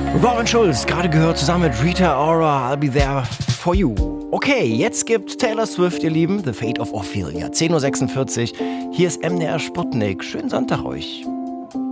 Robin Schulz, gerade gehört, zusammen mit Rita Ora, I'll Be There For You. Okay, jetzt gibt Taylor Swift, ihr Lieben, The Fate of Ophelia. 10.46 Uhr, hier ist MDR Sputnik. Schönen Sonntag euch.